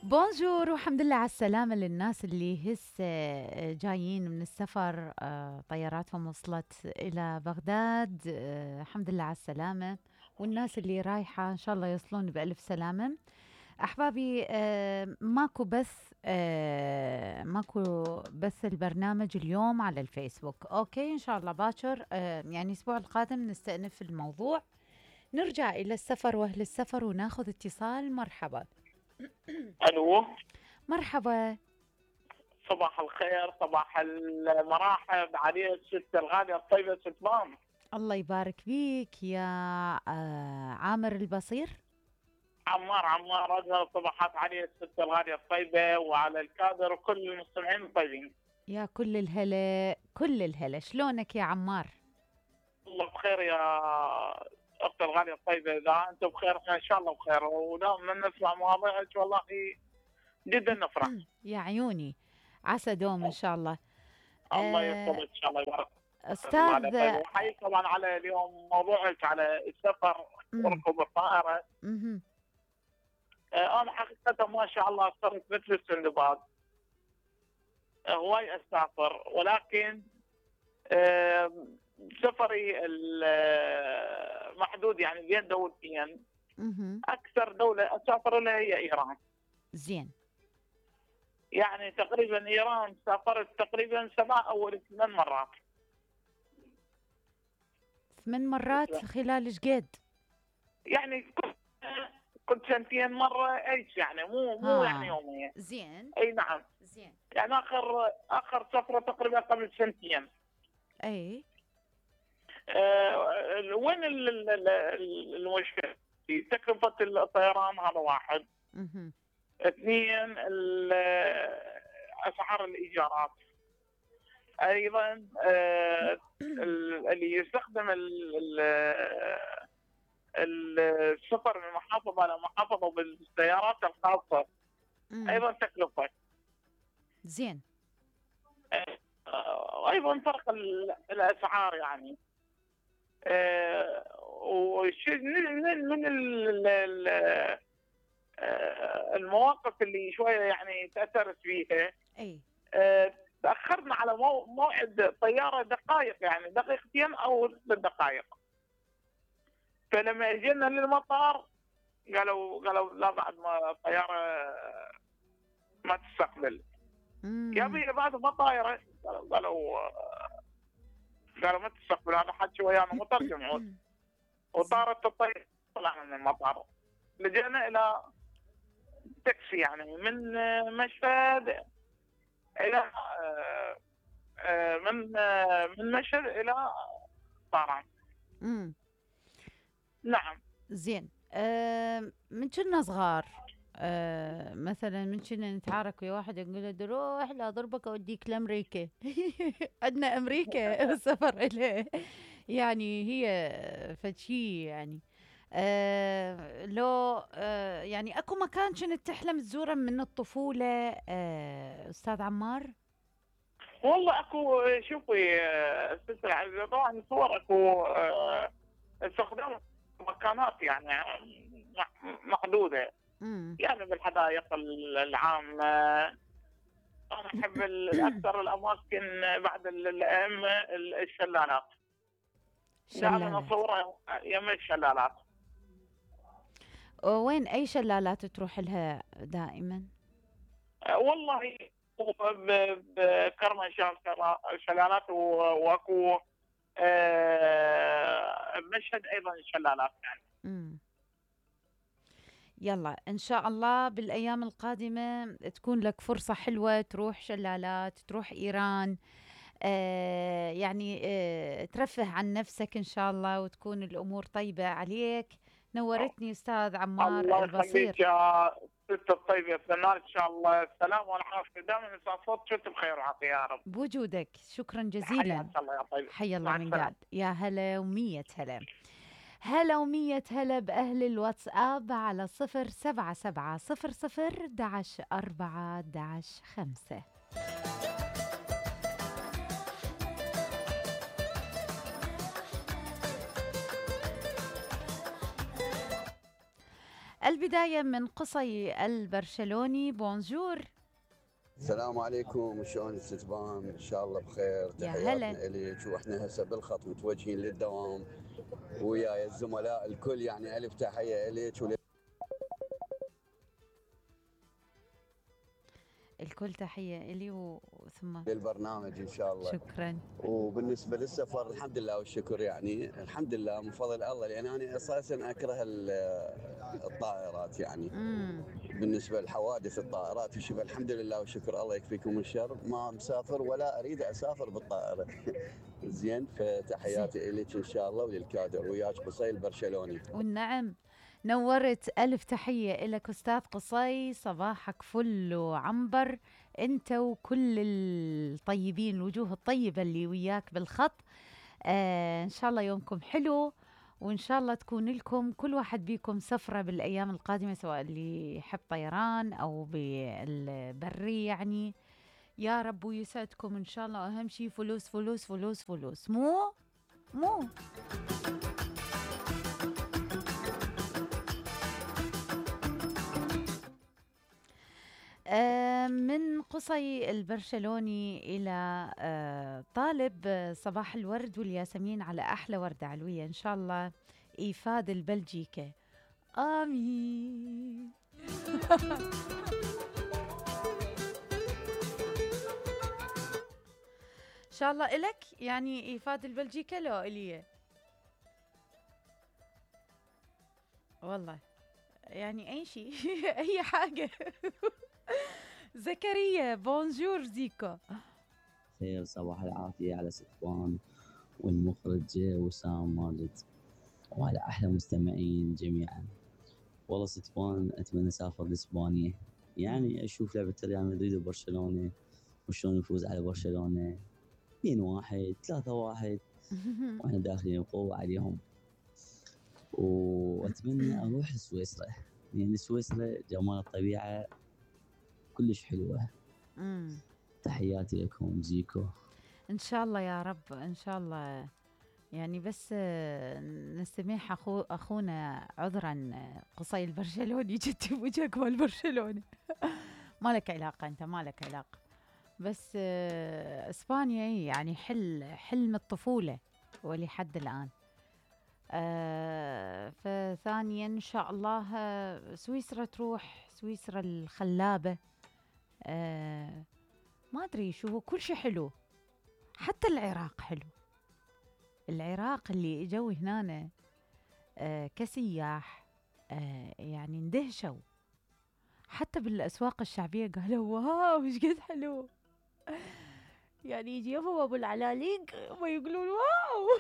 بونجور والحمد لله على السلامة للناس اللي هسه جايين من السفر، طياراتهم وصلت إلى بغداد، الحمد لله على السلامة. والناس اللي رايحة إن شاء الله يوصلون بألف سلامة. أحبابي، ماكو بث البرنامج اليوم على الفيسبوك. أوكي، إن شاء الله باكر، يعني الأسبوع القادم نستأنف الموضوع، نرجع إلى السفر وأهل السفر وناخذ اتصال. مرحبا. الو. مرحبا. صباح الخير، صباح المراحب علي الست الغالية الطيبة ست مام. الله يبارك بيك يا عامر البصير. عمار أجمل الصباحات علي الست الغالية الطيبة وعلى الكادر وكل المستمعين الطيبين. يا كل الهلا كل الهلا، شلونك يا عمار؟ الله بخير يا أختي الغالية الطيبة، إذا أنتم بخير إحنا إن شاء الله بخير، ودائما نسمع مواضيعك والله جدا نفرح. يا عيوني، عسى دوم إن شاء الله. الله يسلمك إن شاء الله يبارك. أستاذ. وحي طبعا على اليوم موضوعك على السفر وركوب الطائرة. أنا حقيقة ما شاء الله صرت مثل السندباد، هواي أسافر، ولكن سفري محدود يعني بين دولتين. أكثر دولة أسافر لها هي إيران. زين. يعني تقريبا إيران سافرت تقريبا 7 أو 8 مرات. 8 مرات خلال ايش قد؟ يعني كنت سنتين مرة ايش يعني مو يعني يوميا. زين. اي نعم. زين. يعني اخر سفرة تقريبا قبل سنتين. اي. وين المشكلة؟ تكلفة الطيران هذا واحد. اثنين اسعار الايجارات. ايضا اللي يستخدم السفر من محافظة إلى محافظة بالسيارات الخاصة أيضا تكلفة. زين. أيضا فرق الأسعار يعني. وشيء من المواقف اللي شوية يعني تأثرت فيها. أي. تأخرنا على موعد طيارة دقائق، يعني دقيقتين أو 6 دقائق. فلما اجينا للمطار قالوا لا، بعد ما الطياره ما تستقبل. يا بي بعد ما طايره قالوا ما تستقبل. هذا حكي ويانا مترجم. وطارت الطياره، طلعنا من المطار، لجينا الى تاكسي يعني من مشهد الى من مشهد الى طهران. نعم. زين. من كنا صغار، مثلا من كنا نتعارك ويا واحد نقول له روح لا ضربك اوديك لامريكا. عندنا امريكا السفر اليه، يعني هي فشي يعني. لو يعني اكو مكان كنت تحلم تزوره من الطفوله، استاذ عمار؟ والله اكو، شوفي استاذ عزيزة، طبعا صور اكو استخدام مكانات يعني محدوده. يعني بالحدائق العامه. انا احب اكثر الاماكن بعد الائمه الشلالات. دائما اصورها يم الشلالات. وين اي شلالات تروح لها دائما؟ والله بكرمنشال شلالات، واكو مشهد ايضا شلالات يعني. يلا ان شاء الله بالايام القادمه تكون لك فرصه حلوه تروح شلالات، تروح ايران، يعني ترفه عن نفسك ان شاء الله، وتكون الامور طيبه عليك. نورتني استاذ عمار الله البصير. يخليك يا ست الطيبه، اتمنى ان شاء الله السلام والعافيه، دائما نسمع صوت شت بخير وعافيه يا رب. بوجودك، شكرا جزيلا. حياك الله يا طيب. حيا الله من قال. يا هلا ومية هلا. هلا ومية هلا بأهل الواتساب على 0770011 4-11-5. البداية من قصي البرشلوني. بونجور. السلام عليكم، شلون استتبان؟ ان شاء الله بخير. يا هلا. تحياتنا اليك، واحنا هسه بالخط متوجهين للدوام وياي الزملاء الكل، يعني الف تحيه اليك الكل تحية إلي ثم وللبرنامج ان شاء الله. شكرا. وبالنسبه للسفر الحمد لله والشكر، يعني الحمد لله من فضل الله، لان انا اساسا اكره الطائرات يعني. بالنسبه لحوادث الطائرات وشبه، الحمد لله والشكر الله يكفيكم الشر، ما مسافر ولا اريد اسافر بالطائره. زين، فتحياتي لك ان شاء الله وللكادر، وياك قصي البرشلوني. والنعم، نورت. ألف تحية لك أستاذ قصي، صباحك فل وعنبر أنت وكل الطيبين، الوجوه الطيبة اللي وياك بالخط. إن شاء الله يومكم حلو، وإن شاء الله تكون لكم كل واحد بيكم سفرة بالأيام القادمة، سواء اللي يحب طيران أو بالبري يعني. يا رب ويسعدكم إن شاء الله. أهم شيء فلوس فلوس فلوس فلوس، مو من قصي البرشلوني إلى طالب صباح الورد والياسمين على أحلى وردة علوية إن شاء الله. إيفاد البلجيكا، آمين. إن شاء الله إلك يعني إيفاد البلجيكا، لو إلي والله يعني أي شيء أي حاجة. زكريا بونجور زيكو. خير، صباح العافية على ستوان والمخرج وسام ماجد وعلى أحلى مستمعين جميعا. والله ستوان أتمنى أسافر لإسبانيا، يعني أشوف لعبة ريال مدريد وبرشلونة وشلون يفوز على برشلونة 2-1 3-1 وإحنا داخلين بقوة عليهم. وأتمنى أروح لسويسرا، يعني سويسرا جمال الطبيعة كلش حلوة. تحياتي لكم زيكو. إن شاء الله يا رب، إن شاء الله. يعني بس نستميح أخونا عذرا، قصي البرشلوني جدي وجهك مال برشلونة. ما لك علاقة، أنت ما لك علاقة. بس إسبانيا يعني حلم الطفولة ولحد الآن. فثانيا إن شاء الله سويسرا، تروح سويسرا الخلابة. ما أدري شو، كل شيء حلو، حتى العراق حلو. العراق اللي اجوا هنا كسياح يعني اندهشوا، حتى بالأسواق الشعبية قالوا واو ايش قد حلو. يعني يجي يابا ابو العلاليق ويقولون واو.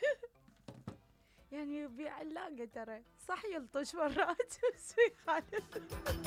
يعني يبيع علاقة ترى، صح يلطش مرات بس يخالف.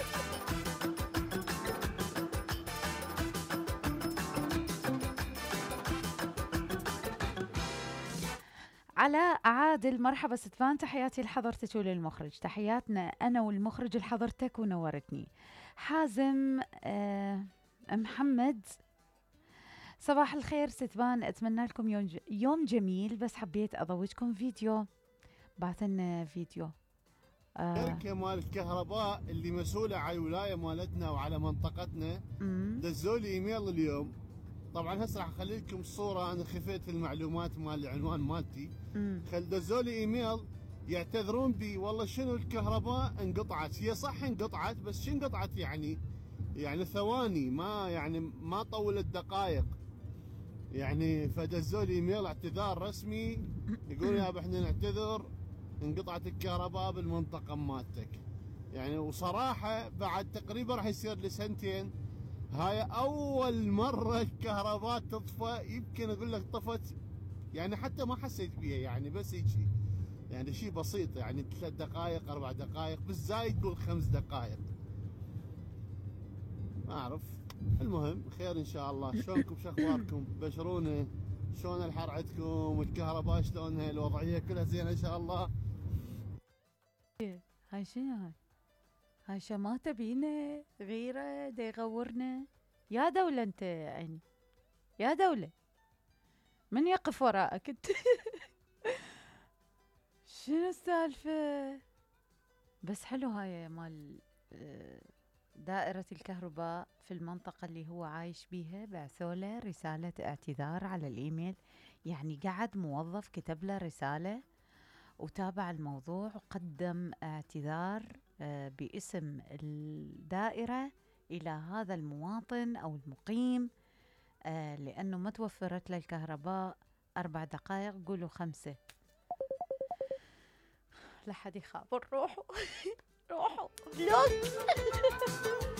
علاء عادل، مرحبا ستفان، تحياتي لحضرتك وللمخرج. تحياتنا أنا والمخرج لحضرتك ونورتني. حازم محمد، صباح الخير ستفان، أتمنى لكم يوم جميل، بس حبيت أضوجكم فيديو. بعثنا فيديو شركة مال الكهرباء اللي مسؤولة على الولاية مالتنا وعلى منطقتنا دزولي ايميل اليوم. طبعا هسه راح اخلي لكم صورة، انا خفيت المعلومات مال العنوان مالتي. دزولي ايميل يعتذرون بي، والله شنو الكهرباء انقطعت. هي صح انقطعت، بس شو انقطعت يعني ثواني، ما طولت دقائق يعني. فدزولي ايميل اعتذار رسمي، يقول يا احنا نعتذر انقطعت الكهرباء بالمنطقة مالتك يعني. وصراحة بعد تقريبا راح يصير لي سنتين هاي أول مرة الكهرباء تطفى. يمكن أقول لك طفت يعني حتى ما حسيت بيها يعني، بس هيجي يعني شيء بسيط يعني 3 دقائق 4 دقائق، بالزايد تقول 5 دقائق، ما أعرف. المهم خير إن شاء الله. شلونكم، شو أخباركم؟ بشرونا شلون الحر عندكم، الكهرباء شلونها، الوضعية كلها زينة إن شاء الله. هاي شنو هاي شماتة بينا غيرة دا يغورنا. يا دولة انت عيني، يا دولة من يقف وراءك انت؟ شنو السالفة؟ بس حلو هاي مال دائرة الكهرباء في المنطقة اللي هو عايش بيها، بعثوا له رسالة اعتذار على الإيميل. يعني قعد موظف كتب له رسالة وتابع الموضوع وقدم اعتذار باسم الدائرة إلى هذا المواطن أو المقيم، لأنه ما توفرت له الكهرباء 4 دقائق، قولوا 5. لا حد يخابر روحوا روحوا بلوك